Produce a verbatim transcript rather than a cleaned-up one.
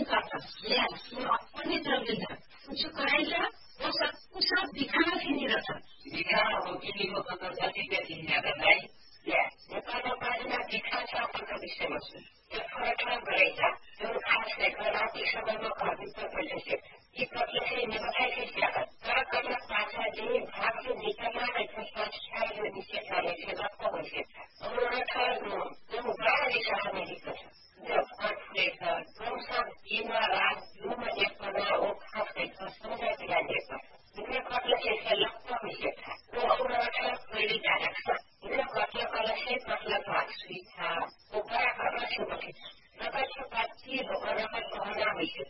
atas. Lihat, semua ini terlihat. Untuk kerja, pusat pusat di kanan sini datang. Jika begini betul tadi jadinya baik, ya. Kalau pada jika siapa yang bisa masuk, mereka bekerja. Terus deklarasi sebelum kita berjaya. Jika kita ini berjaya siapa? Kalau kita pasal ini harus diterima dengan cara yang bisa kita lakukan. Mereka itu berada di sana Amerika. Afrika, Rusia, Iran, Rumah Jepang, Afrika, semua tidak Jepang. Ini kalau saya lakukan siapa? Orang-orang berbeda. Ini kalau saya lakukan siapa? Beberapa orang seperti. Maka seperti orang-orang orang Amerika.